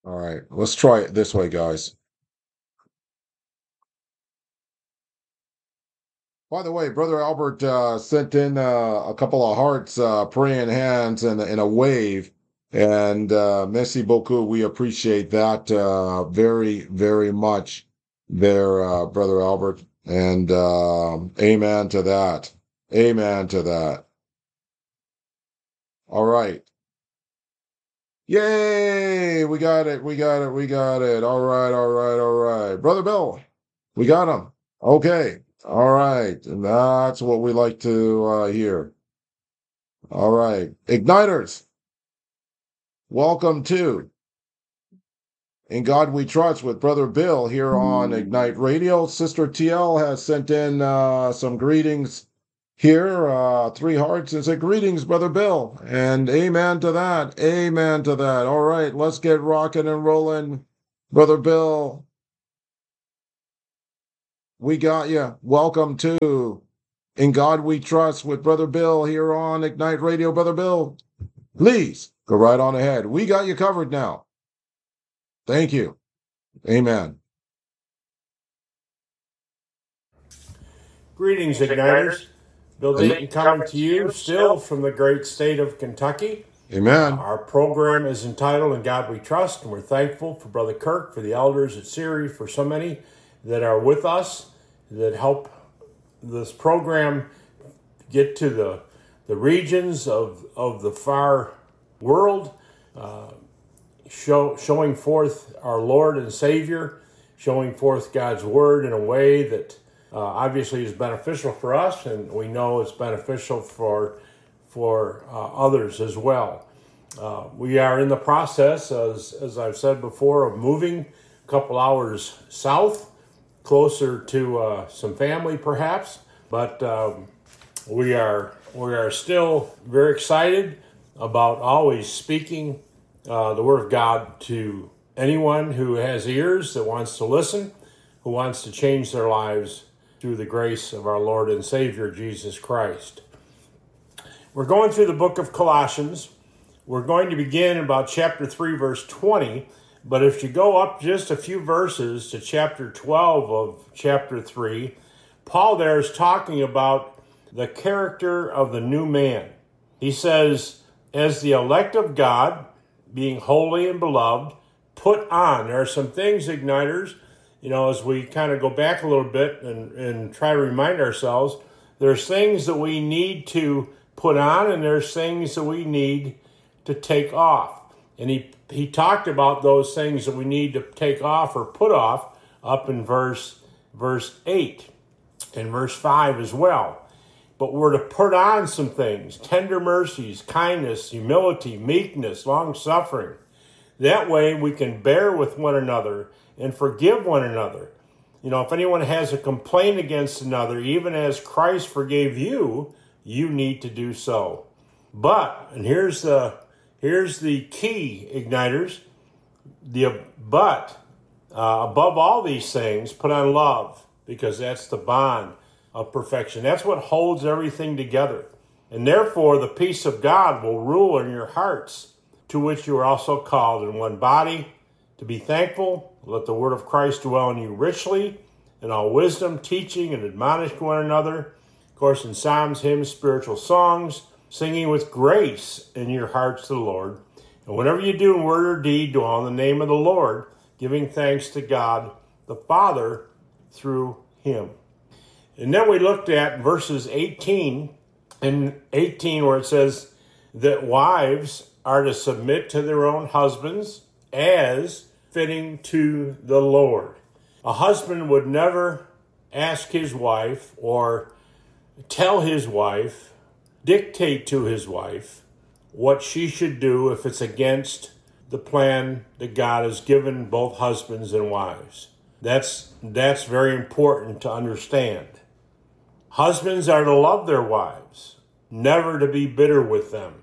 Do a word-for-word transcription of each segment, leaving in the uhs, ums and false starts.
All right, let's try it this way, guys. By the way, Brother Albert uh, sent in uh, a couple of hearts, uh, praying hands, and, and a wave. And uh, merci beaucoup. We appreciate that uh, very, very much there, uh, Brother Albert. And um amen to that. Amen to that. All right. Yay! We got it. We got it. We got it. All right. All right. All right. Brother Bill, we got him. Okay. All right. And that's what we like to uh, hear. All right. Igniters, welcome to In God We Trust with Brother Bill here on Ignite Radio. Sister T L has sent in uh, some greetings here, uh, three hearts, and said, greetings, Brother Bill. And amen to that. Amen to that. All right, let's get rocking and rolling. Brother Bill, we got you. Welcome to In God We Trust with Brother Bill here on Ignite Radio. Brother Bill, please go right on ahead. We got you covered now. Thank you. Amen. Greetings, Igniters. Bill Dayton coming to you still from the great state of Kentucky. Amen. Our program is entitled In God We Trust, and we're thankful for Brother Kirk, for the elders at Siri, for so many that are with us that help this program get to the the regions of, of the far world, uh, show, showing forth our Lord and Savior, showing forth God's Word in a way that uh, obviously is beneficial for us, and we know it's beneficial for, for uh, others as well. Uh, we are in the process, as, as I've said before, of moving a couple hours south, closer to uh, some family perhaps, but um, we are we are still very excited about always speaking uh, the Word of God to anyone who has ears that wants to listen, who wants to change their lives through the grace of our Lord and Savior, Jesus Christ. We're going through the book of Colossians. We're going to begin about chapter three, verse twenty, but if you go up just a few verses to chapter twelve of chapter three, Paul there is talking about the character of the new man. He says, as the elect of God, being holy and beloved, put on. There are some things, Igniters, you know, as we kind of go back a little bit and, and try to remind ourselves, there's things that we need to put on and there's things that we need to take off. And he, he talked about those things that we need to take off or put off up in verse, verse eight and verse five as well. But we're to put on some things: tender mercies, kindness, humility, meekness, long-suffering. That way we can bear with one another and forgive one another. You know, if anyone has a complaint against another, even as Christ forgave you, you need to do so. But, and here's the here's the key, Igniters, the but uh, above all these things, put on love, because that's the bond of perfection. That's what holds everything together. And therefore, the peace of God will rule in your hearts, to which you are also called in one body. To be thankful, let the word of Christ dwell in you richly, in all wisdom, teaching and admonishing one another. Of course, in psalms, hymns, spiritual songs, singing with grace in your hearts to the Lord. And whatever you do in word or deed, do all in the name of the Lord, giving thanks to God the Father through him. And then we looked at verses eighteen and eighteen, where it says that wives are to submit to their own husbands as fitting to the Lord. A husband would never ask his wife or tell his wife, dictate to his wife what she should do if it's against the plan that God has given both husbands and wives. That's, that's very important to understand. Husbands are to love their wives, never to be bitter with them.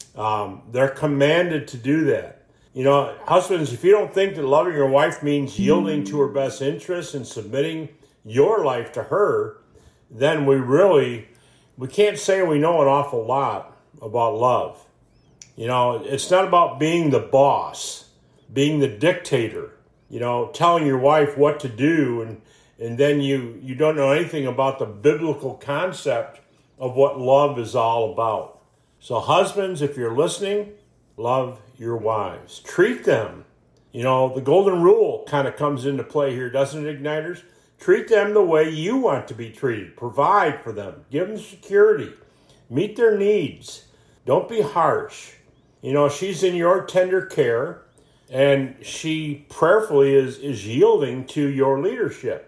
Um, they're commanded to do that. You know, husbands, if you don't think that loving your wife means yielding to her best interests and submitting your life to her, then we really, we can't say we know an awful lot about love. You know, it's not about being the boss. being the dictator, you know, telling your wife what to do, and and then you, you don't know anything about the biblical concept of what love is all about. So husbands, if you're listening, love your wives. Treat them. You know, the golden rule kind of comes into play here, doesn't it, Igniters? Treat them the way you want to be treated. Provide for them. Give them security. Meet their needs. Don't be harsh. You know, she's in your tender care, and she prayerfully is, is yielding to your leadership.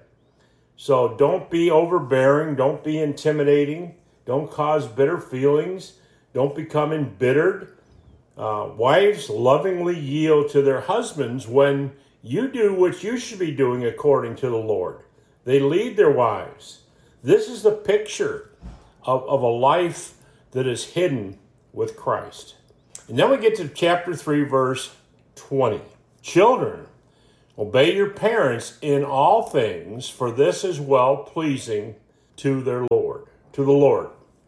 So don't be overbearing. Don't be intimidating. Don't cause bitter feelings. Don't become embittered. Uh, wives lovingly yield to their husbands when you do what you should be doing according to the Lord. They lead their wives. This is the picture of, of a life that is hidden with Christ. And then we get to chapter three, verse twenty. Children, obey your parents in all things, for this is well-pleasing to their Lord, to the Lord.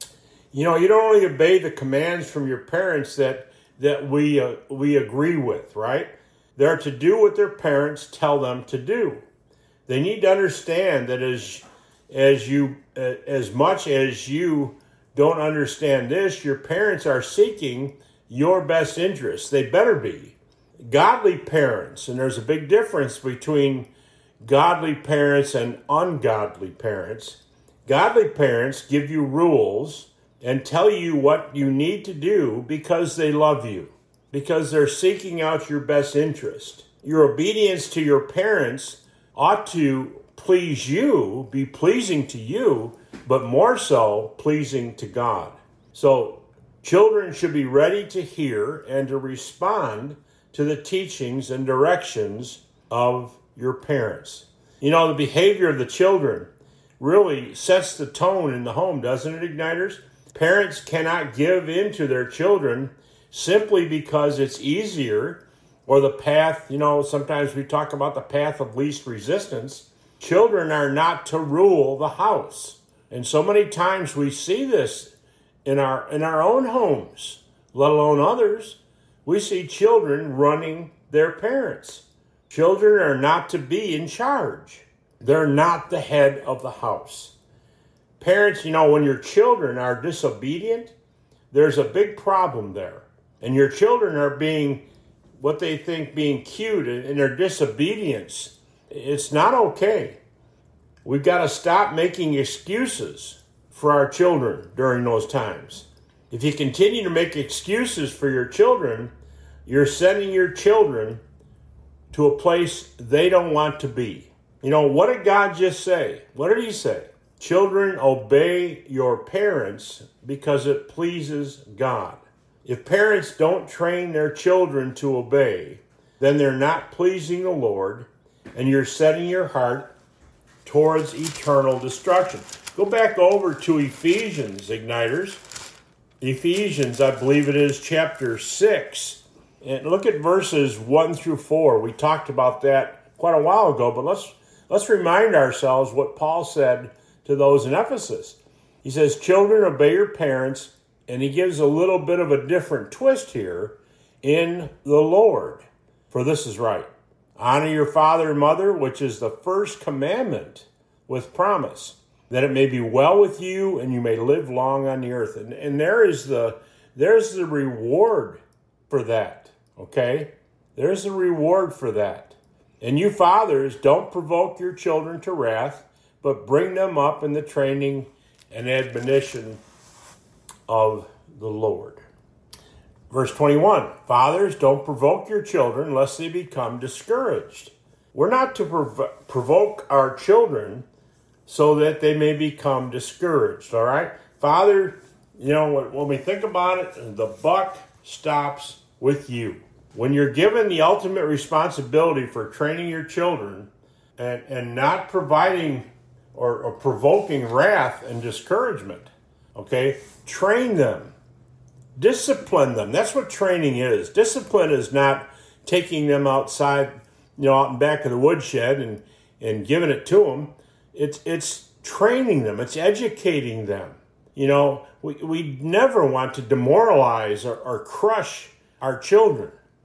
You know, you don't only obey the commands from your parents that that we uh, we agree with, right? They're to do what their parents tell them to do. They need to understand that as as you uh, as much as you don't understand this, your parents are seeking your best interests. They better be. Godly parents, and there's a big difference between godly parents and ungodly parents. Godly parents give you rules and tell you what you need to do because they love you, because they're seeking out your best interest. Your obedience to your parents ought to please you, be pleasing to you, but more so pleasing to God. So children should be ready to hear and to respond to the teachings and directions of your parents. You know, the behavior of the children really sets the tone in the home, doesn't it, Igniters? Parents cannot give in to their children simply because it's easier, or the path, you know, sometimes we talk about the path of least resistance. Children are not to rule the house. And so many times we see this in our in our own homes, let alone others. We see children running their parents. Children are not to be in charge. They're not the head of the house. Parents, you know, when your children are disobedient, there's a big problem there. And your children are being, what they think being cute in their disobedience. It's not okay. We've got to stop making excuses for our children during those times. If you continue to make excuses for your children, you're sending your children to a place they don't want to be. You know, what did God just say? What did he say? Children, obey your parents because it pleases God. If parents don't train their children to obey, then they're not pleasing the Lord, and you're setting your heart towards eternal destruction. Go back over to Ephesians, Igniters. Ephesians, I believe it is chapter six. And look at verses one through four. We talked about that quite a while ago, but let's let's remind ourselves what Paul said to those in Ephesus. He says, children, obey your parents, and he gives a little bit of a different twist here, in the Lord, for this is right. Honor your father and mother, which is the first commandment with promise, that it may be well with you and you may live long on the earth. And, and there is the there's the reward for that, okay? There's a reward for that. And you fathers, don't provoke your children to wrath, but bring them up in the training and admonition of the Lord. Verse twenty-one, fathers, don't provoke your children lest they become discouraged. We're not to prov- provoke our children so that they may become discouraged, all right? Father, you know, when, when we think about it, the buck stops with you. When you're given the ultimate responsibility for training your children and, and not providing or, or provoking wrath and discouragement, okay, train them. Discipline them. That's what training is. Discipline is not taking them outside, you know, out in back of the woodshed and, and giving it to them. It's it's training them. It's educating them. You know, we, we never want to demoralize or, or crush our children.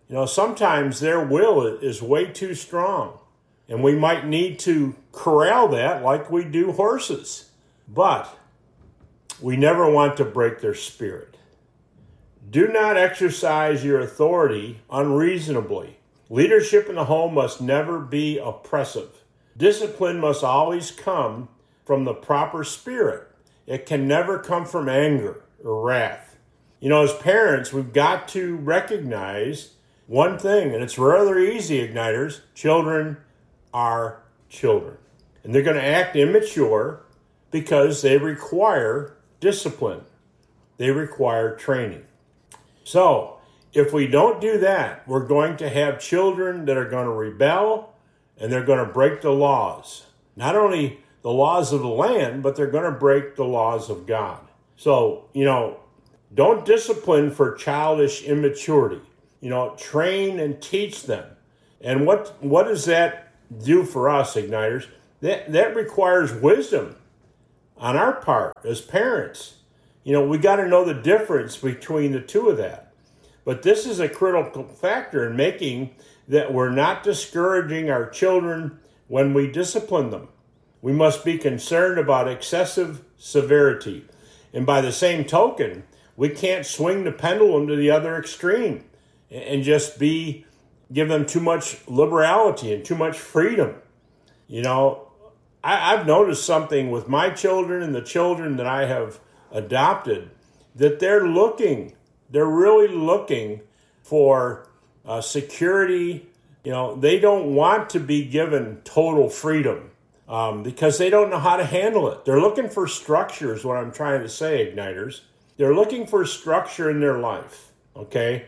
You know, sometimes their will is way too strong, and we might need to corral that like we do horses. But we never want to break their spirit. Do not exercise your authority unreasonably. Leadership in the home must never be oppressive. Discipline must always come from the proper spirit. It can never come from anger or wrath. You know, as parents, we've got to recognize one thing, and it's rather easy, Igniters. Children are children. And they're going to act immature because they require discipline. They require training. So, if we don't do that, we're going to have children that are going to rebel and they're going to break the laws. Not only the laws of the land, but they're going to break the laws of God. So, you know, don't discipline for childish immaturity. You know, train and teach them. And what what does that do for us, Igniters? That, that requires wisdom on our part as parents. You know, we got to know the difference between the two of that. But this is a critical factor in making that we're not discouraging our children when we discipline them. We must be concerned about excessive severity. And by the same token, we can't swing the pendulum to the other extreme and just be give them too much liberality and too much freedom. You know, I, I've noticed something with my children and the children that I have adopted, that they're looking, they're really looking for uh, security. You know, they don't want to be given total freedom um, because they don't know how to handle it. They're looking for structure is what I'm trying to say, Igniters. They're looking for structure in their life, okay?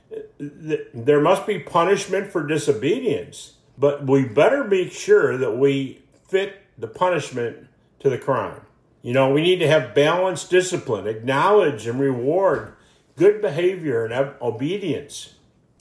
There must be punishment for disobedience, but we better make sure that we fit the punishment to the crime. You know, we need to have balanced discipline, acknowledge and reward good behavior and obedience.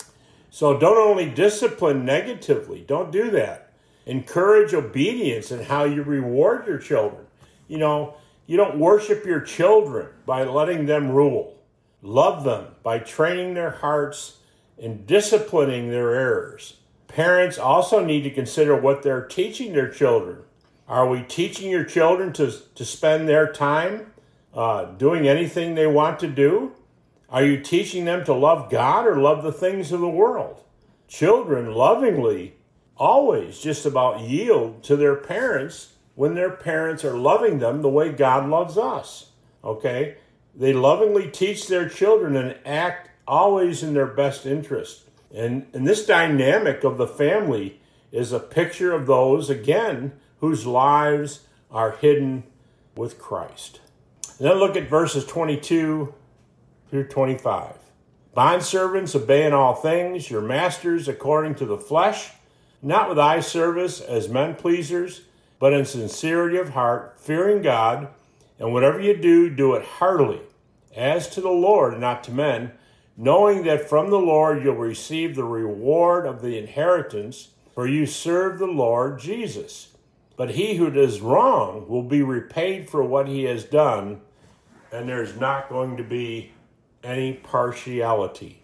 So don't only discipline negatively, don't do that. Encourage obedience in how you reward your children. You know, you don't worship your children by letting them rule. Love them by training their hearts and disciplining their errors. Parents also need to consider what they're teaching their children. Are we teaching your children to, to spend their time uh, doing anything they want to do? Are you teaching them to love God or love the things of the world? Children lovingly always just about yield to their parents when their parents are loving them the way God loves us. Okay? They lovingly teach their children and act always in their best interest. And, and this dynamic of the family is a picture of those, again, whose lives are hidden with Christ. And then look at verses twenty-two through twenty-five. Bondservants, obey in all things your masters according to the flesh, not with eye service as men pleasers, but in sincerity of heart, fearing God, and whatever you do, do it heartily, as to the Lord and not to men, knowing that from the Lord you'll receive the reward of the inheritance, for you serve the Lord Jesus. But he who does wrong will be repaid for what he has done, and there's not going to be any partiality.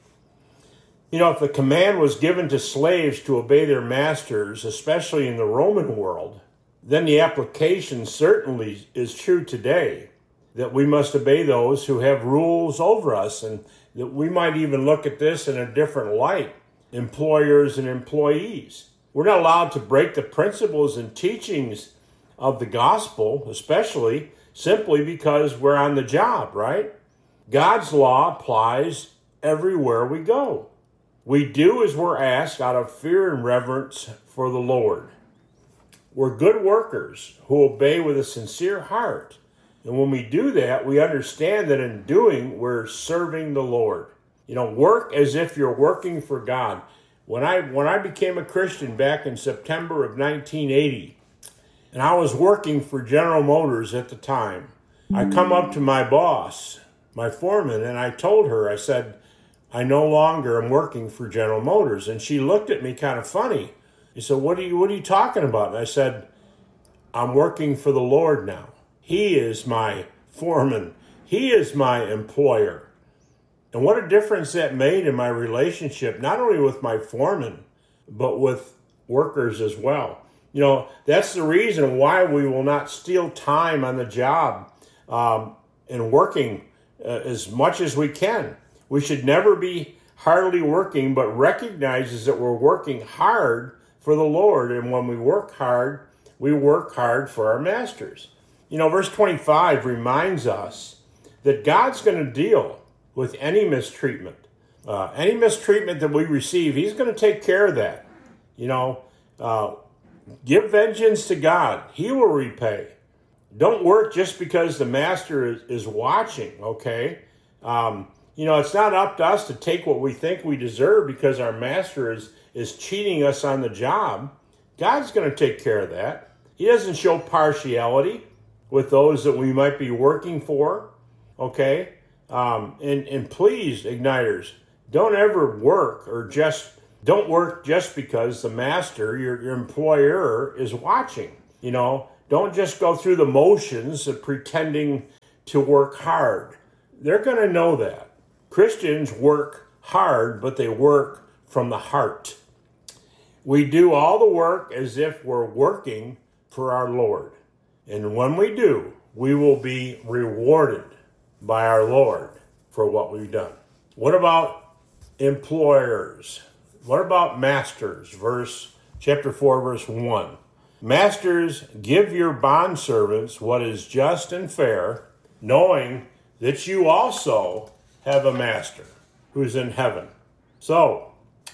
You know, if the command was given to slaves to obey their masters, especially in the Roman world, then the application certainly is true today, that we must obey those who have rules over us, and that we might even look at this in a different light, employers and employees. We're not allowed to break the principles and teachings of the gospel, especially simply because we're on the job, right? God's law applies everywhere we go. We do as we're asked out of fear and reverence for the Lord. We're good workers who obey with a sincere heart. And when we do that, we understand that in doing, we're serving the Lord. You know, work as if you're working for God. When I when I became a Christian back in September of nineteen eighty, and I was working for General Motors at the time, I come up to my boss, my foreman, and I told her, I said, I no longer am working for General Motors. And she looked at me kind of funny. She said, what are you, what are you talking about? And I said, I'm working for the Lord now. He is my foreman. He is my employer. And what a difference that made in my relationship, not only with my foreman, but with workers as well. You know, that's the reason why we will not steal time on the job um, and working uh, as much as we can. We should never be hardly working, but recognizes that we're working hard for the Lord. And when we work hard, we work hard for our masters. You know, verse twenty-five reminds us that God's going to deal with any mistreatment. Uh, any mistreatment that we receive, he's going to take care of that. You know, uh, give vengeance to God. He will repay. Don't work just because the master is, is watching, okay? Um, you know, it's not up to us to take what we think we deserve because our master is, is cheating us on the job. God's going to take care of that. He doesn't show partiality with those that we might be working for, okay? Um, and, and please, Igniters, don't ever work or just, don't work just because the master, your, your employer, is watching. You know, don't just go through the motions of pretending to work hard. They're going to know that. Christians work hard, but they work from the heart. We do all the work as if we're working for our Lord. And when we do, we will be rewarded by our Lord for what we've done. What about employers? What about masters? Verse chapter four, verse one. Masters, give your bondservants what is just and fair, knowing that you also have a master who's in heaven. So,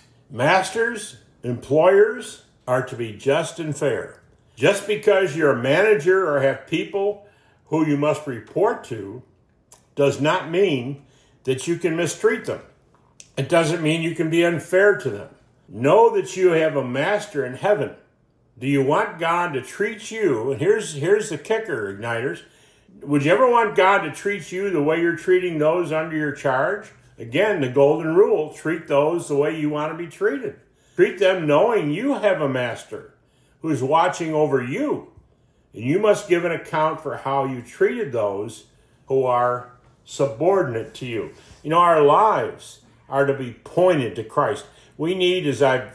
masters, employers are to be just and fair. Just because you're a manager or have people who you must report to does not mean that you can mistreat them. It doesn't mean you can be unfair to them. Know that you have a master in heaven. Do you want God to treat you? And here's, here's the kicker, Igniters. Would you ever want God to treat you the way you're treating those under your charge? Again, the golden rule, treat those the way you want to be treated. Treat them knowing you have a master who's watching over you. And you must give an account for how you treated those who are subordinate to you. You know, our lives are to be pointed to Christ. We need, as I've,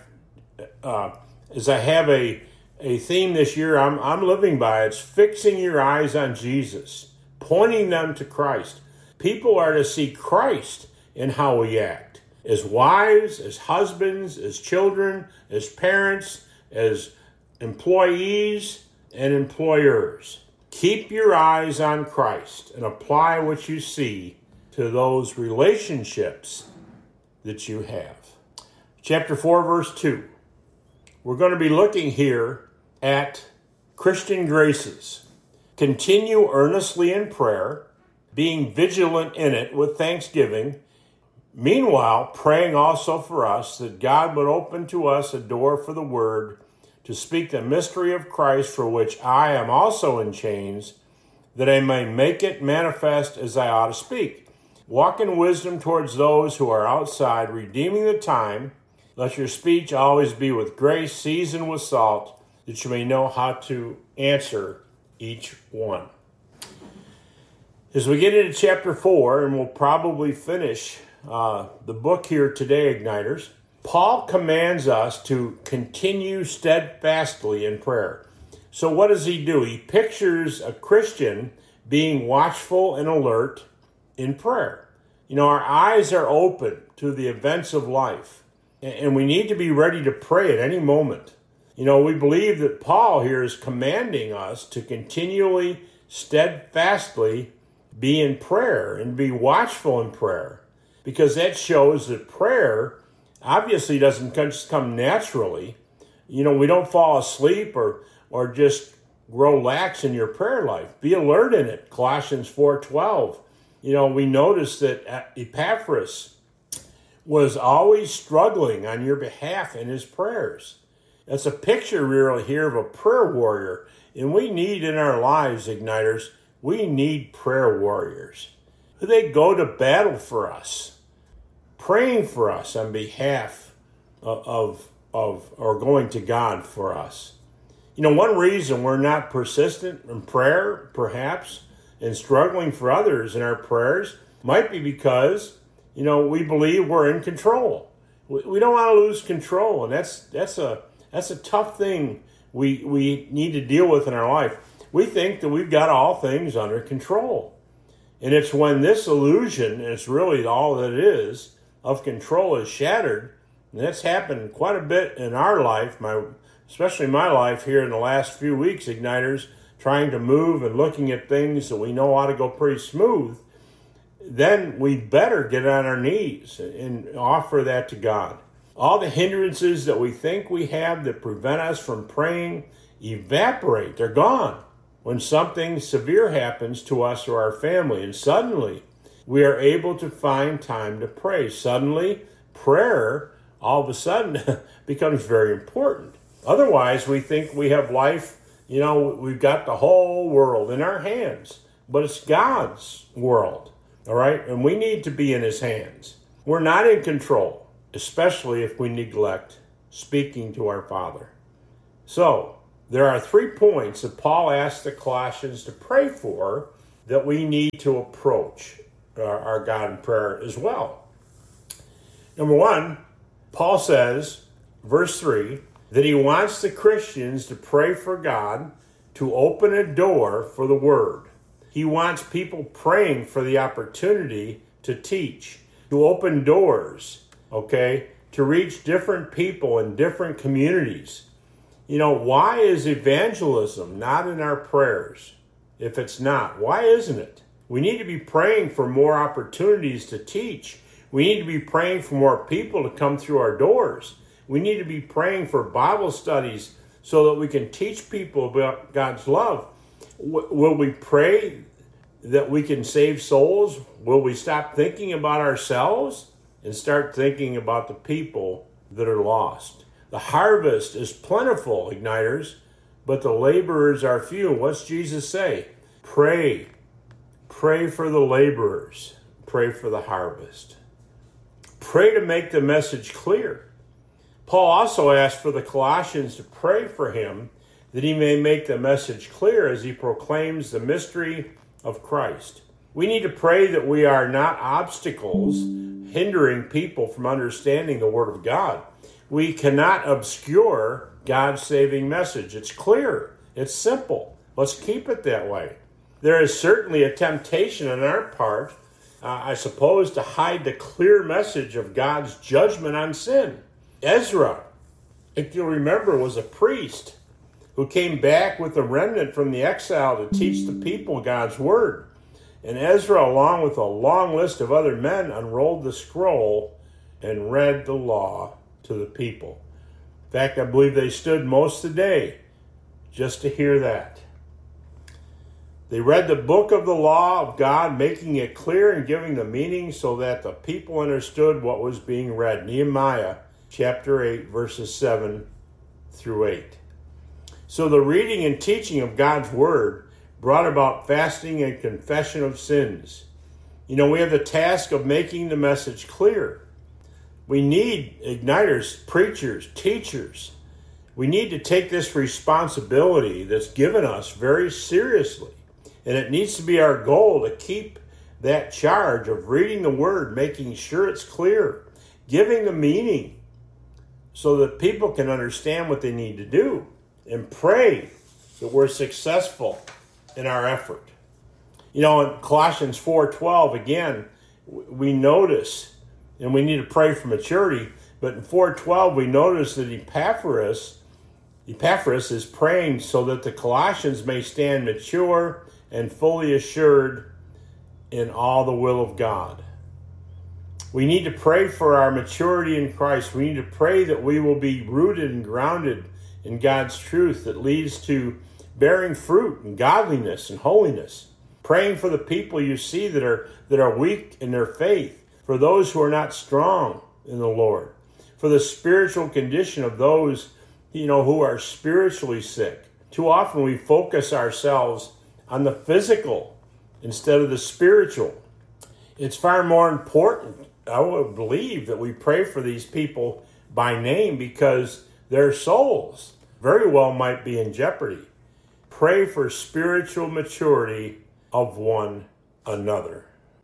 uh, as I have a, a theme this year, I'm, I'm living by, it's fixing your eyes on Jesus, pointing them to Christ. People are to see Christ in how we act. As wives, as husbands, as children, as parents, as employees and employers. Keep your eyes on Christ and apply what you see to those relationships that you have. Chapter four, verse two. We're going to be looking here at Christian graces. Continue earnestly in prayer, being vigilant in it with thanksgiving. Meanwhile, praying also for us that God would open to us a door for the word to speak the mystery of Christ, for which I am also in chains, that I may make it manifest as I ought to speak. Walk in wisdom towards those who are outside, redeeming the time. Let your speech always be with grace, seasoned with salt, that you may know how to answer each one. As we get into chapter four, and we'll probably finish uh, the book here today, Igniters, Paul commands us to continue steadfastly in prayer. So what does he do? He pictures a Christian being watchful and alert in prayer. You know, our eyes are open to the events of life, and we need to be ready to pray at any moment. You know, we believe that Paul here is commanding us to continually, steadfastly be in prayer and be watchful in prayer, because that shows that prayer obviously doesn't just come naturally. You know, we don't fall asleep or or just grow lax in your prayer life. Be alert in it. Colossians four twelve. You know, we notice that Epaphras was always struggling on your behalf in his prayers. That's a picture really here of a prayer warrior. And we need in our lives, Igniters, we need prayer warriors. They go to battle for us, praying for us on behalf of, of, of or going to God for us. You know, one reason we're not persistent in prayer, perhaps, and struggling for others in our prayers might be because, You know, we believe we're in control. We, we don't want to lose control, and that's that's a that's a tough thing we we need to deal with in our life. We think that we've got all things under control. And it's when this illusion, and it's really all that it is, of control is shattered, and that's happened quite a bit in our life, my especially my life here in the last few weeks, Igniters, trying to move and looking at things that we know ought to go pretty smooth, then we better get on our knees and offer that to God. All the hindrances that we think we have that prevent us from praying evaporate. They're gone when something severe happens to us or our family, and suddenly we are able to find time to pray. Suddenly, prayer all of a sudden becomes very important. Otherwise, we think we have life, you know, we've got the whole world in our hands, but it's God's world, all right? And we need to be in his hands. We're not in control, especially if we neglect speaking to our Father. So, there are three points that Paul asked the Colossians to pray for that we need to approach our, our God in prayer as well. Number one, Paul says, verse three, that he wants the Christians to pray for God to open a door for the Word. He wants people praying for the opportunity to teach, to open doors, okay, to reach different people in different communities. You know, why is evangelism not in our prayers? If it's not, why isn't it? We need to be praying for more opportunities to teach. We need to be praying for more people to come through our doors. We need to be praying for Bible studies so that we can teach people about God's love. W- will we pray that we can save souls? Will we stop thinking about ourselves and start thinking about the people that are lost? The harvest is plentiful, Igniters, but the laborers are few. What's Jesus say? Pray. Pray for the laborers. Pray for the harvest. Pray to make the message clear. Paul also asked for the Colossians to pray for him that he may make the message clear as he proclaims the mystery of Christ. We need to pray that we are not obstacles hindering people from understanding the Word of God. We cannot obscure God's saving message. It's clear. It's simple. Let's keep it that way. There is certainly a temptation on our part, uh, I suppose, to hide the clear message of God's judgment on sin. Ezra, if you'll remember, was a priest who came back with a remnant from the exile to teach the people God's word. And Ezra, along with a long list of other men, unrolled the scroll and read the law to the people. In fact, I believe they stood most of the day just to hear that. They read the book of the law of God, making it clear and giving the meaning so that the people understood what was being read. Nehemiah chapter eight, verses seven through eight. So the reading and teaching of God's word brought about fasting and confession of sins. You know, we have the task of making the message clear. We need igniters, preachers, teachers. We need to take this responsibility that's given us very seriously. And it needs to be our goal to keep that charge of reading the word, making sure it's clear, giving the meaning so that people can understand what they need to do, and pray that we're successful in our effort. You know, in Colossians four twelve, again, we notice, and we need to pray for maturity, but in four twelve we notice that Epaphras, Epaphras is praying so that the Colossians may stand mature and fully assured in all the will of God. We need to pray for our maturity in Christ. We need to pray that we will be rooted and grounded in God's truth that leads to bearing fruit and godliness and holiness. Praying for the people you see that are that are weak in their faith, for those who are not strong in the Lord, for the spiritual condition of those, you know, who are spiritually sick. Too often we focus ourselves on the physical instead of the spiritual. It's far more important, I would believe, that we pray for these people by name because their souls very well might be in jeopardy. Pray for spiritual maturity of one another.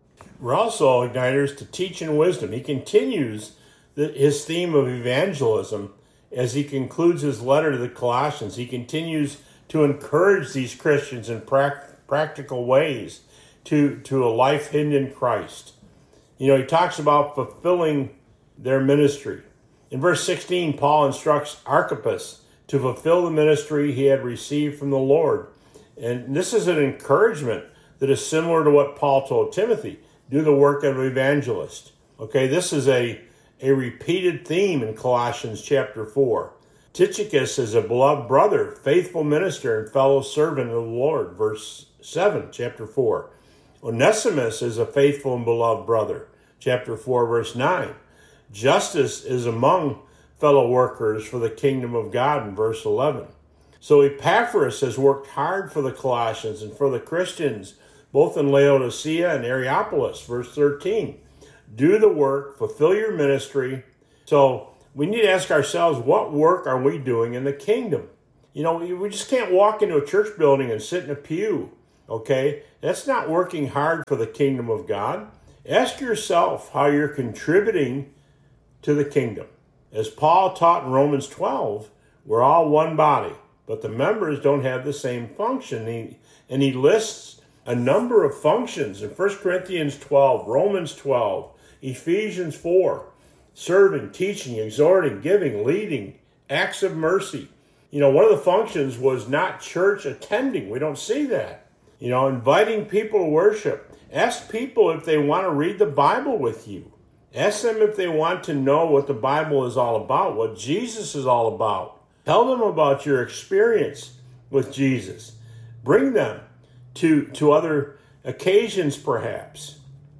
We're also, Igniters, to teach in wisdom. He continues the, his theme of evangelism as he concludes his letter to the Colossians. He continues to encourage these Christians in pra- practical ways to, to a life hidden in Christ. You know, he talks about fulfilling their ministry. In verse sixteen, Paul instructs Archippus to fulfill the ministry he had received from the Lord. And this is an encouragement that is similar to what Paul told Timothy. Do the work of an evangelist. Okay, this is a, a repeated theme in Colossians chapter four. Tychicus is a beloved brother, faithful minister, and fellow servant of the Lord. Verse seven, chapter four. Onesimus is a faithful and beloved brother. Chapter four, verse nine. Justus is among fellow workers for the kingdom of God in verse eleven. So Epaphras has worked hard for the Colossians and for the Christians, both in Laodicea and Hierapolis, verse thirteen. Do the work, fulfill your ministry. So we need to ask ourselves, what work are we doing in the kingdom? You know, we just can't walk into a church building and sit in a pew, okay? That's not working hard for the kingdom of God. Ask yourself how you're contributing to the kingdom. As Paul taught in Romans twelve, we're all one body, but the members don't have the same function. He, and he lists a number of functions in First Corinthians twelve, Romans twelve, Ephesians four, serving, teaching, exhorting, giving, leading, acts of mercy. You know, one of the functions was not church attending. We don't see that. You know, inviting people to worship. Ask people if they want to read the Bible with you. Ask them if they want to know what the Bible is all about, what Jesus is all about. Tell them about your experience with Jesus. Bring them to, to other occasions, perhaps.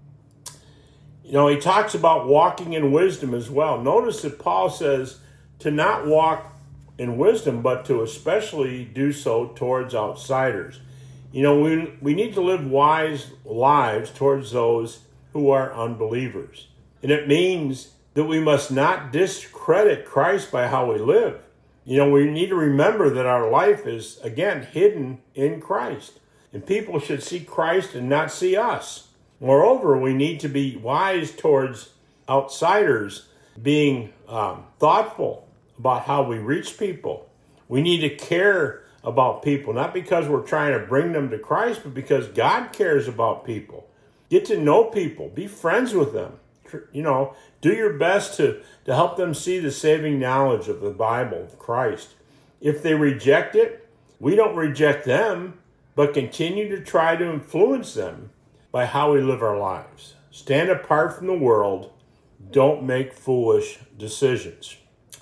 You know, he talks about walking in wisdom as well. Notice that Paul says to not walk in wisdom, but to especially do so towards outsiders. You know, we, we need to live wise lives towards those who are unbelievers. And it means that we must not discredit Christ by how we live. You know, we need to remember that our life is, again, hidden in Christ. And people should see Christ and not see us. Moreover, we need to be wise towards outsiders, being um, thoughtful about how we reach people. We need to care about people, not because we're trying to bring them to Christ, but because God cares about people. Get to know people. Be friends with them. You know, do your best to, to help them see the saving knowledge of the Bible, of Christ. If they reject it, we don't reject them, but continue to try to influence them by how we live our lives. Stand apart from the world. Don't make foolish decisions.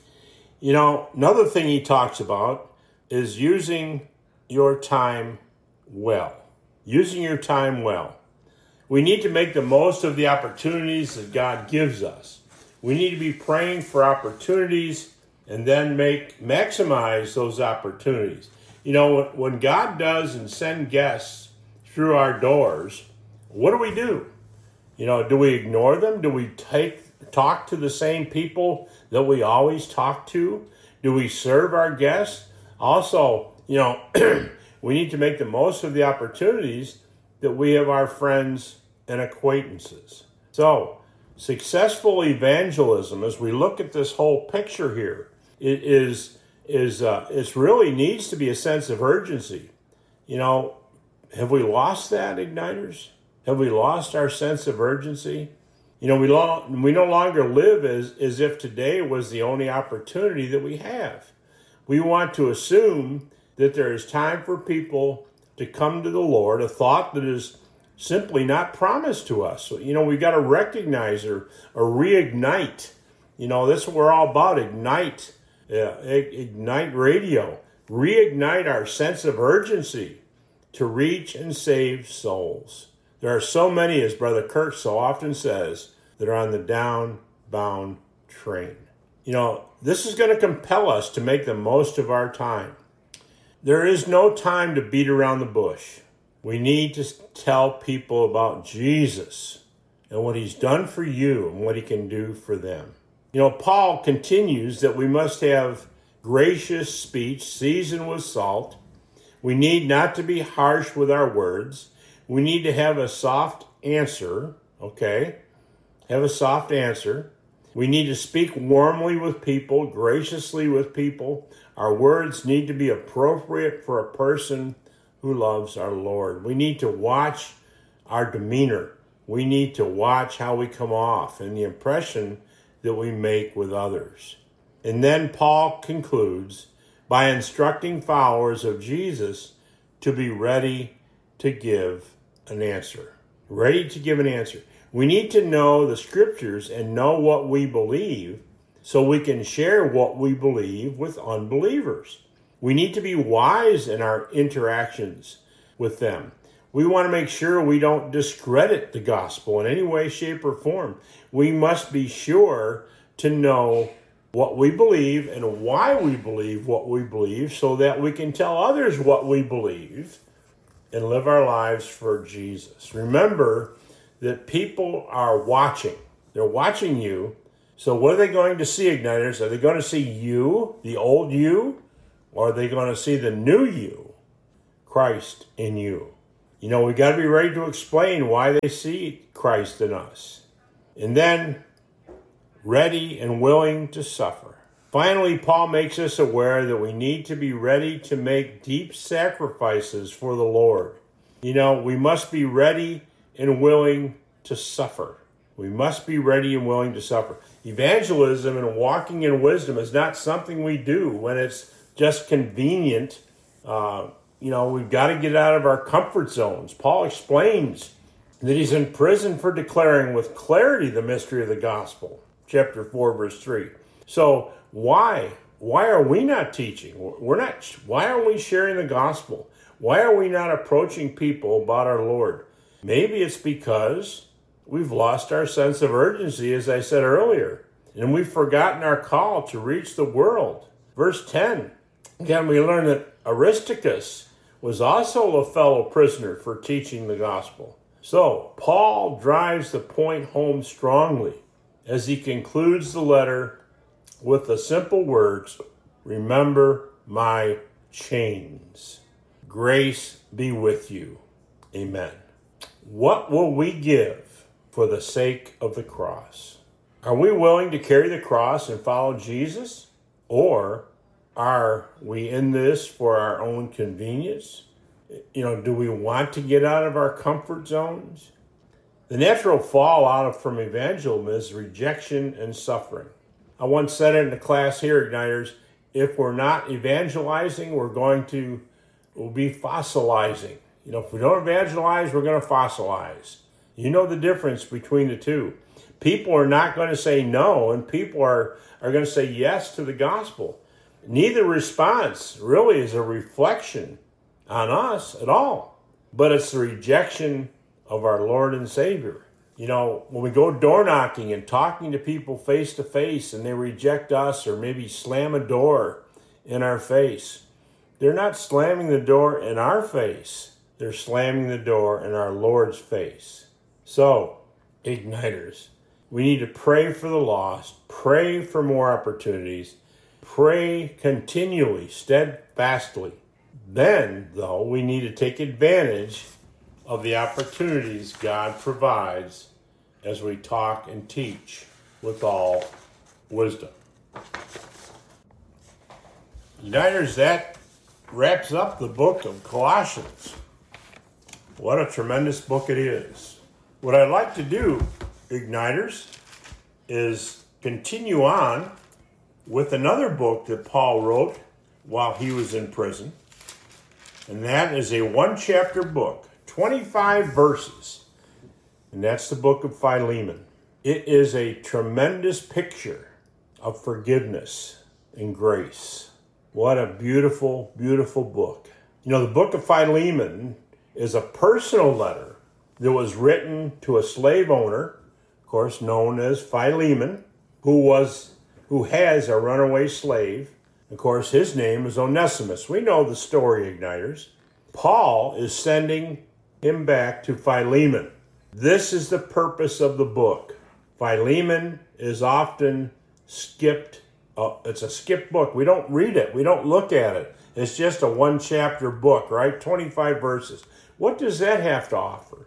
You know, another thing he talks about is using your time well. Using your time well. We need to make the most of the opportunities that God gives us. We need to be praying for opportunities and then make maximize those opportunities. You know, when God does and send guests through our doors, what do we do? You know, do we ignore them? Do we take talk to the same people that we always talk to? Do we serve our guests? Also, you know, we need to make the most of the opportunities that we have our friends and acquaintances. So, successful evangelism, as we look at this whole picture here, it is is uh, it really needs to be a sense of urgency. You know, have we lost that, Igniters? Have we lost our sense of urgency? You know, we lo- we no longer live as, as if today was the only opportunity that we have. We want to assume that there is time for people to come to the Lord, a thought that is simply not promised to us. So, you know, we got to recognize or, or reignite. You know, that's what we're all about, ignite, uh, ignite radio. Reignite our sense of urgency to reach and save souls. There are so many, as Brother Kirk so often says, that are on the downbound train. You know, this is going to compel us to make the most of our time. There is no time to beat around the bush. We need to tell people about Jesus and what he's done for you and what he can do for them. You know, Paul continues that we must have gracious speech, seasoned with salt. We need not to be harsh with our words. We need to have a soft answer, Okay? Have a soft answer. We need to speak warmly with people, graciously with people. Our words need to be appropriate for a person who loves our Lord. We need to watch our demeanor. We need to watch how we come off and the impression that we make with others. And then Paul concludes by instructing followers of Jesus to be ready to give an answer. Ready to give an answer. We need to know the scriptures and know what we believe so we can share what we believe with unbelievers. We need to be wise in our interactions with them. We want to make sure we don't discredit the gospel in any way, shape, or form. We must be sure to know what we believe and why we believe what we believe so that we can tell others what we believe and live our lives for Jesus. Remember that people are watching. They're watching you. So what are they going to see, Igniters? Are they going to see you, the old you, or are they going to see the new you, Christ in you? You know, we got to be ready to explain why they see Christ in us. And then ready and willing to suffer. Finally, Paul makes us aware that we need to be ready to make deep sacrifices for the Lord. You know, we must be ready and willing to suffer. We must be ready and willing to suffer. Evangelism and walking in wisdom is not something we do when it's just convenient. Uh, you know, we've got to get out of our comfort zones. Paul explains that he's in prison for declaring with clarity the mystery of the gospel. Chapter four, verse three. So why? Why are we not teaching? We're not. Why aren't we sharing the gospel? Why are we not approaching people about our Lord? Maybe it's because we've lost our sense of urgency, as I said earlier, and we've forgotten our call to reach the world. Verse ten. Again, we learn that Aristarchus was also a fellow prisoner for teaching the gospel. So Paul drives the point home strongly as he concludes the letter with the simple words, remember my chains. Grace be with you. Amen. What will we give for the sake of the cross? Are we willing to carry the cross and follow Jesus? Or are we in this for our own convenience? You know, do we want to get out of our comfort zones? The natural fallout of from evangelism is rejection and suffering. I once said it in the class here, Igniters, if we're not evangelizing, we're going to we'll be fossilizing. You know, if we don't evangelize, we're going to fossilize. You know the difference between the two. People are not going to say no, and people are, are going to say yes to the gospel. Neither response really is a reflection on us at all, but it's the rejection of our Lord and Savior. You know, when we go door knocking and talking to people face to face and they reject us or maybe slam a door in our face, they're not slamming the door in our face. They're slamming the door in our Lord's face. So, Igniters, we need to pray for the lost, pray for more opportunities, pray continually, steadfastly. Then, though, we need to take advantage of the opportunities God provides as we talk and teach with all wisdom. Igniters, that wraps up the book of Colossians. What a tremendous book it is. What I'd like to do, Igniters, is continue on with another book that Paul wrote while he was in prison. And that is a one-chapter book, twenty-five verses. And that's the book of Philemon. It is a tremendous picture of forgiveness and grace. What a beautiful, beautiful book. You know, the book of Philemon is a personal letter that was written to a slave owner, of course, known as Philemon, who was, who has a runaway slave. Of course, his name is Onesimus. We know the story, Igniters. Paul is sending him back to Philemon. This is the purpose of the book. Philemon is often skipped. Uh, it's a skipped book. We don't read it. We don't look at it. It's just a one-chapter book, right? twenty-five verses. What does that have to offer?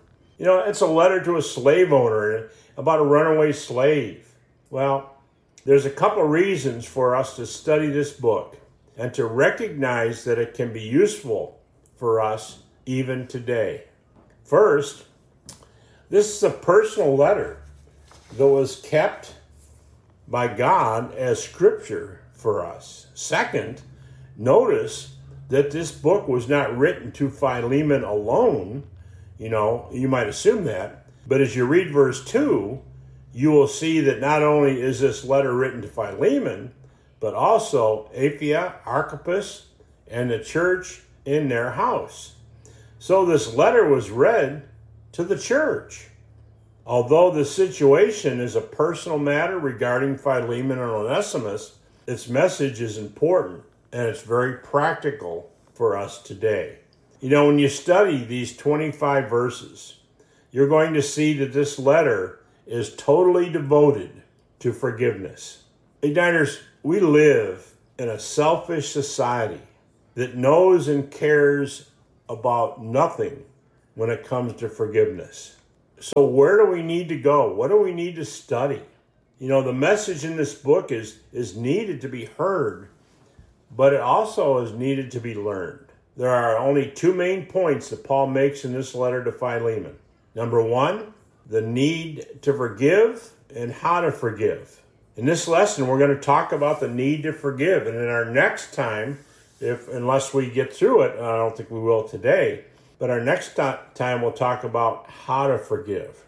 You know, it's a letter to a slave owner about a runaway slave. Well, there's a couple reasons for us to study this book and to recognize that it can be useful for us even today. First, this is a personal letter that was kept by God as scripture for us. Second, notice that this book was not written to Philemon alone. You know, you might assume that. But as you read verse two, you will see that not only is this letter written to Philemon, but also Apphia, Archippus, and the church in their house. So this letter was read to the church. Although the situation is a personal matter regarding Philemon and Onesimus, its message is important and it's very practical for us today. You know, when you study these twenty-five verses, you're going to see that this letter is totally devoted to forgiveness. Igniters, we live in a selfish society that knows and cares about nothing when it comes to forgiveness. So where do we need to go? What do we need to study? You know, the message in this book is, is needed to be heard, but it also is needed to be learned. There are only two main points that Paul makes in this letter to Philemon. Number one, the need to forgive and how to forgive. In this lesson, we're going to talk about the need to forgive. And in our next time, if unless we get through it, and I don't think we will today, but our next time we'll talk about how to forgive.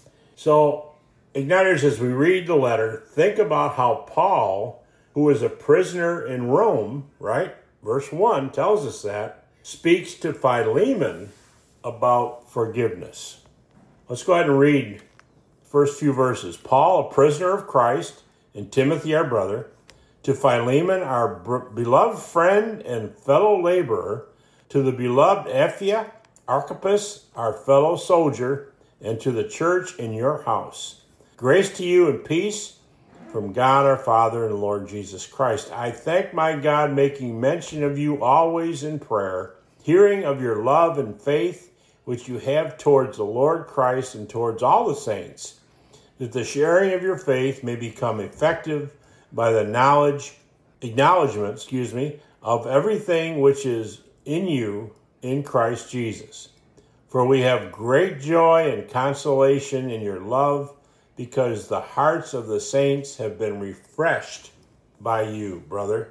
So, Igniters, as we read the letter, think about how Paul, who is a prisoner in Rome, right? Verse one tells us that, speaks to Philemon about forgiveness. Let's go ahead and read the first few verses. Paul, a prisoner of Christ, and Timothy, our brother, to Philemon, our br- beloved friend and fellow laborer, to the beloved Apphia, Archippus, our fellow soldier, and to the church in your house. Grace to you and peace from God our Father and the Lord Jesus Christ. I thank my God, making mention of you always in prayer, hearing of your love and faith which you have towards the Lord Christ and towards all the saints, that the sharing of your faith may become effective by the knowledge, acknowledgement, excuse me, of everything which is in you in Christ Jesus. For we have great joy and consolation in your love, because the hearts of the saints have been refreshed by you, brother.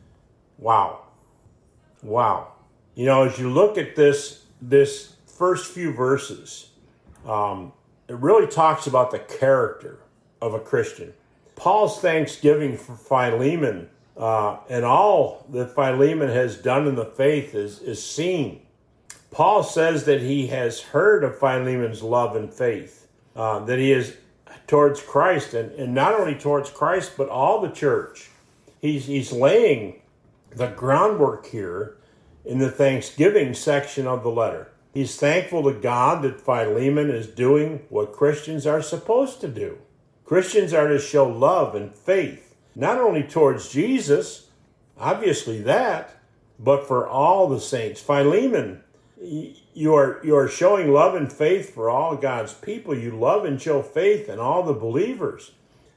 Wow. Wow. You know, as you look at this, this first few verses, um, it really talks about the character of a Christian. Paul's thanksgiving for Philemon uh, and all that Philemon has done in the faith is, is seen. Paul says that he has heard of Philemon's love and faith, uh, that he is towards Christ, and, and not only towards Christ, but all the church. He's, he's laying the groundwork here in the thanksgiving section of the letter. He's thankful to God that Philemon is doing what Christians are supposed to do. Christians are to show love and faith, not only towards Jesus, obviously that, but for all the saints. Philemon, you are, you are showing love and faith for all God's people. You love and show faith in all the believers.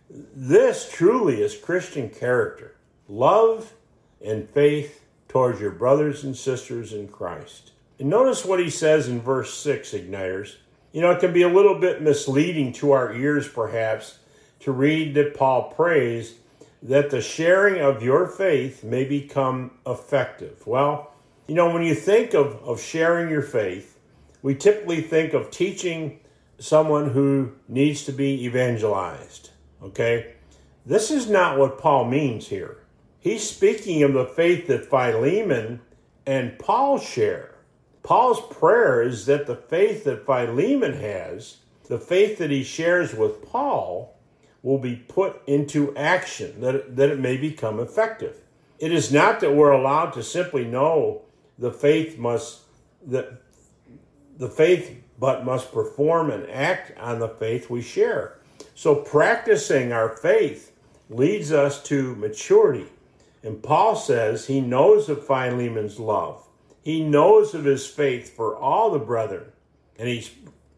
This truly is Christian character. Love and faith towards your brothers and sisters in Christ. And notice what he says in verse six, Igniters. You know, it can be a little bit misleading to our ears, perhaps, to read that Paul prays that the sharing of your faith may become effective. Well, you know, when you think of, of sharing your faith, we typically think of teaching someone who needs to be evangelized, okay? This is not what Paul means here. He's speaking of the faith that Philemon and Paul share. Paul's prayer is that the faith that Philemon has, the faith that he shares with Paul, will be put into action, that it, that it may become effective. It is not that we're allowed to simply know the faith must, that the faith but must perform and act on the faith we share. So practicing our faith leads us to maturity. And Paul says he knows of Philemon's love. He knows of his faith for all the brethren. And he's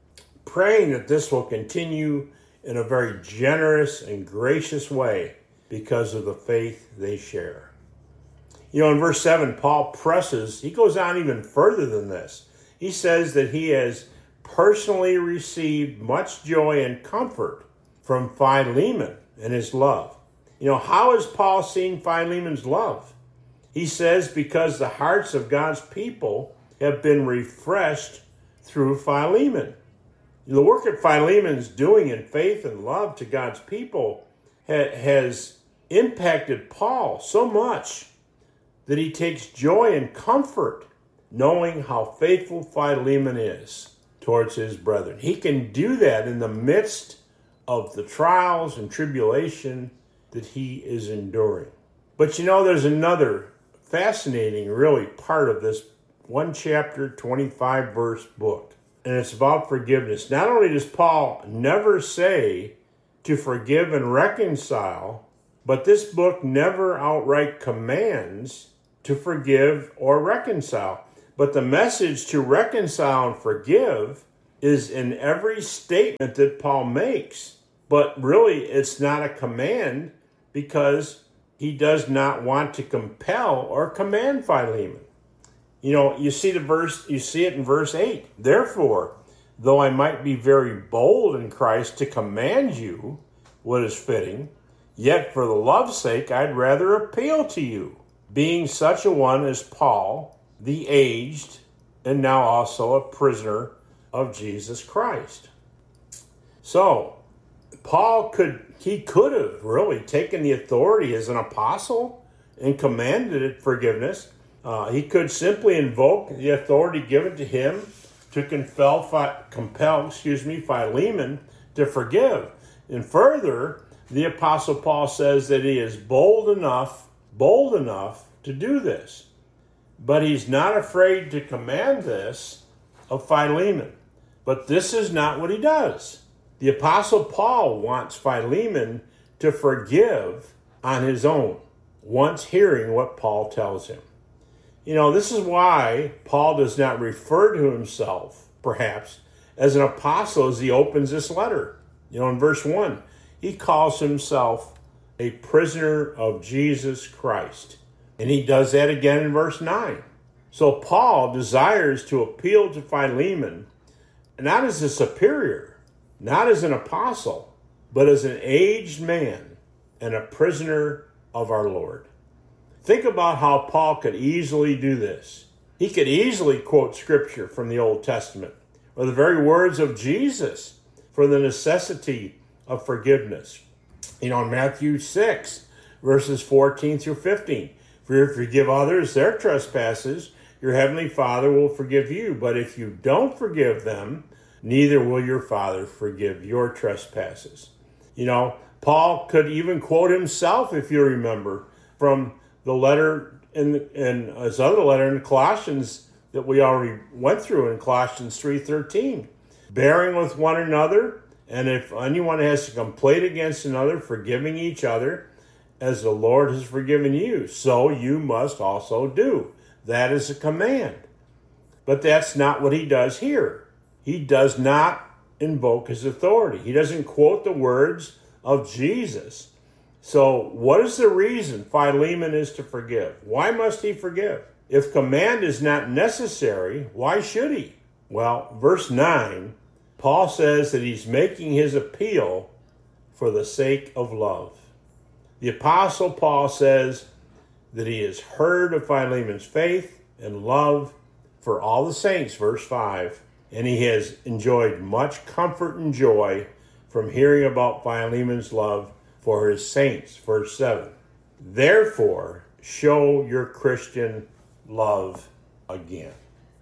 praying that this will continue in a very generous and gracious way because of the faith they share. You know, in verse seven, Paul presses, he goes on even further than this. He says that he has personally received much joy and comfort from Philemon and his love. You know, how has Paul seen Philemon's love? He says because the hearts of God's people have been refreshed through Philemon. The work that Philemon is doing in faith and love to God's people ha- has impacted Paul so much that he takes joy and comfort knowing how faithful Philemon is towards his brethren. He can do that in the midst of the trials and tribulation that he is enduring. But you know, there's another fascinating, really, part of this one chapter, twenty-five verse book. And it's about forgiveness. Not only does Paul never say to forgive and reconcile, but this book never outright commands to forgive or reconcile. But the message to reconcile and forgive is in every statement that Paul makes. But really, it's not a command because he does not want to compel or command Philemon. You know, you see the verse, you see it in verse eight. Therefore, though I might be very bold in Christ to command you what is fitting, yet for the love's sake I'd rather appeal to you, being such a one as Paul, the aged, and now also a prisoner of Jesus Christ. So, Paul could, he could have really taken the authority as an apostle and commanded forgiveness. Uh, he could simply invoke the authority given to him to compel, compel, excuse me, Philemon to forgive. And further, the Apostle Paul says that he is bold enough, bold enough to do this. But he's not afraid to command this of Philemon. But this is not what he does. The Apostle Paul wants Philemon to forgive on his own, once hearing what Paul tells him. You know, this is why Paul does not refer to himself, perhaps, as an apostle as he opens this letter. You know, in verse one, he calls himself a prisoner of Jesus Christ. And he does that again in verse nine. So Paul desires to appeal to Philemon, not as a superior, not as an apostle, but as an aged man and a prisoner of our Lord. Think about how Paul could easily do this. He could easily quote scripture from the Old Testament or the very words of Jesus for the necessity of forgiveness. You know, in Matthew six, verses fourteen through fifteen, for if you forgive others their trespasses, your heavenly Father will forgive you. But if you don't forgive them, neither will your Father forgive your trespasses. You know, Paul could even quote himself, if you remember, from the letter in, in his other letter in Colossians that we already went through in Colossians three thirteen. Bearing with one another, and if anyone has a complaint against another, forgiving each other, as the Lord has forgiven you, so you must also do. That is a command. But that's not what he does here. He does not invoke his authority. He doesn't quote the words of Jesus. So what is the reason Philemon is to forgive? Why must he forgive? If command is not necessary, why should he? Well, verse nine, Paul says that he's making his appeal for the sake of love. The Apostle Paul says that he has heard of Philemon's faith and love for all the saints, verse five, and he has enjoyed much comfort and joy from hearing about Philemon's love for his saints, verse seven. Therefore, show your Christian love again.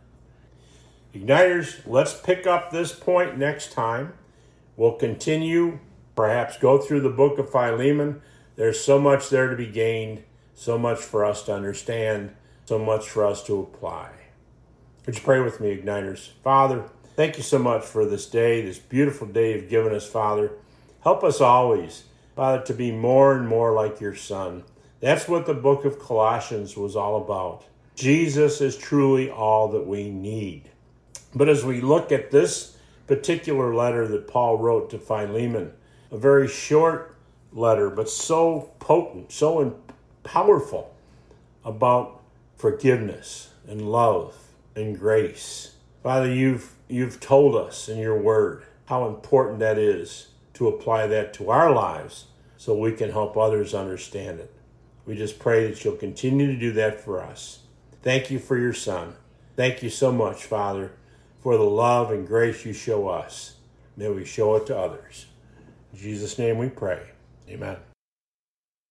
Igniters, let's pick up this point next time. We'll continue, perhaps go through the book of Philemon. There's so much there to be gained, so much for us to understand, so much for us to apply. Would you pray with me, Igniters? Father, thank you so much for this day, this beautiful day you've given us, Father. Help us always, Father, to be more and more like your Son. That's what the book of Colossians was all about. Jesus is truly all that we need. But as we look at this particular letter that Paul wrote to Philemon. A very short letter, but so potent, so powerful about forgiveness and love and grace. Father, you've you've told us in your word how important that is to apply that to our lives so we can help others understand it. We just pray that you'll continue to do that for us. Thank you for your Son. Thank you so much, Father, for the love and grace you show us. May we show it to others. In Jesus' name we pray. Amen.